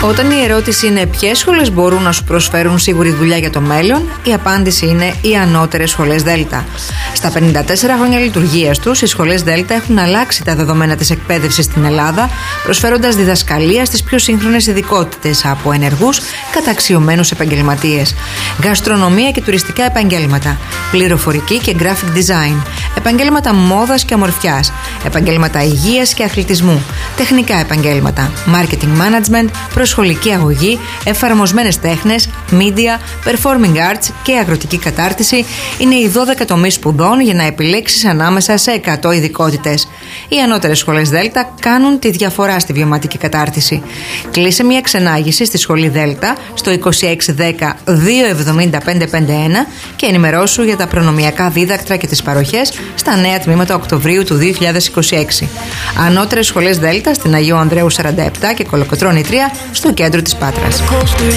Όταν η ερώτηση είναι ποιες σχολές μπορούν να σου προσφέρουν σίγουρη δουλειά για το μέλλον, η απάντηση είναι οι ανώτερες σχολές Δέλτα. Στα 54 χρόνια λειτουργίας τους, οι σχολές Δέλτα έχουν αλλάξει τα δεδομένα της εκπαίδευσης στην Ελλάδα, προσφέροντας διδασκαλία στις πιο σύγχρονες ειδικότητες από ενεργούς καταξιωμένους επαγγελματίες. Γαστρονομία και τουριστικά επαγγέλματα, πληροφορική και graphic design, επαγγέλματα μόδας και ομορφιάς, επαγγέλματα υγείας και αθλητισμού, τεχνικά επαγγέλματα, marketing management, προσχολική αγωγή, εφαρμοσμένες τέχνες, media, performing arts και αγροτική κατάρτιση είναι οι 12 τομείς σπουδών για να επιλέξεις ανάμεσα σε 100 ειδικότητες. Οι ανώτερες σχολές Δέλτα κάνουν τη διαφορά στη βιωματική κατάρτιση. Κλείσε μια ξενάγηση στη σχολή Δέλτα στο 2610 270 551 και ενημερώσου για τα προνομιακά δίδακτρα και τις παροχές στα νέα τμήματα Οκτωβρίου του 2026. Ανώτερες σχολές Δέλτα στην Αγίου Ανδρέου 47 και Κολοκοτρώνη 3 στο κέντρο της Πάτρας.